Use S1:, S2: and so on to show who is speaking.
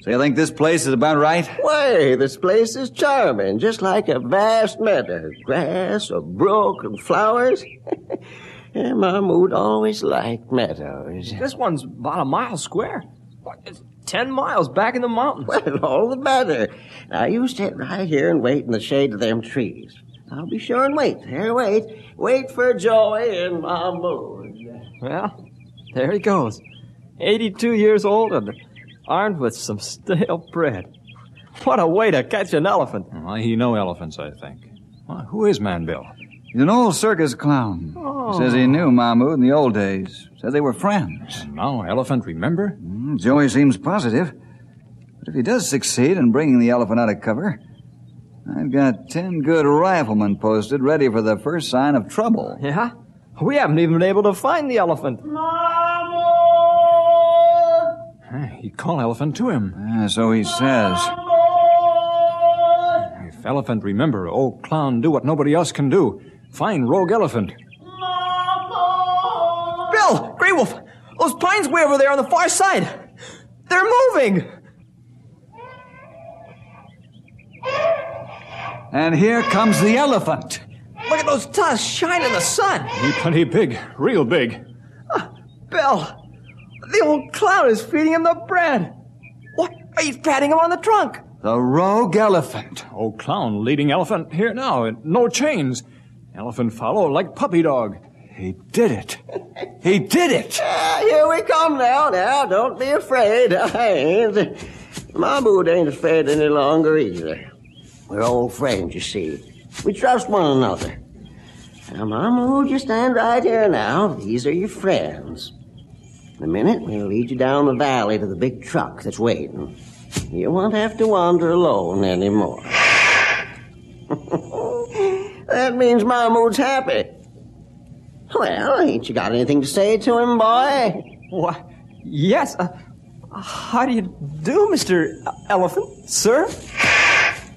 S1: So you think this place is about right?
S2: Why, this place is charming, just like a vast meadow. Grass, a brook, and flowers. Yeah, Mahmoud always liked meadows.
S3: This one's about a mile square. It's 10 miles back in the mountains.
S2: Well, all the better. Now, you sit right here and wait in the shade of them trees. I'll be sure and wait. Here, wait. Wait for Joey and Mahmoud.
S3: Well, there he goes. 82 years old and armed with some stale bread. What a way to catch an elephant.
S4: Well, he know elephants, I think. Well, who is Man Bill?
S1: He's an old circus clown.
S3: Oh.
S1: Says he knew Mahmoud in the old days. Says they were friends.
S4: And now Elephant remember?
S1: Joey seems positive. But if he does succeed in bringing the elephant out of cover, I've got 10 good riflemen posted ready for the first sign of trouble.
S3: Yeah? We haven't even been able to find the elephant.
S4: He called Elephant to him.
S1: So he says.
S4: If Elephant remember, old clown do what nobody else can do. Find rogue elephant.
S3: Bill! Grey Wolf! Those pines way over there on the far side! They're moving!
S1: And here comes the elephant.
S3: Look at those tusks shine in the sun!
S4: He plenty big, real big.
S3: Bill! The old clown is feeding him the bread! What? He's patting him on the trunk!
S1: The rogue elephant.
S4: Old clown leading elephant here now, and no chains. Elephant follow like puppy dog.
S1: He did it. He did it.
S2: Here we come now. Now, don't be afraid. I ain't. Mahmoud ain't afraid any longer either. We're old friends, you see. We trust one another. Now, Mahmoud, you stand right here now. These are your friends. In a minute, we'll lead you down the valley to the big truck that's waiting. You won't have to wander alone anymore. That means Mahmoud's happy. Well, ain't you got anything to say to him, boy?
S3: What? Yes. How do you do, Mr. Elephant, sir?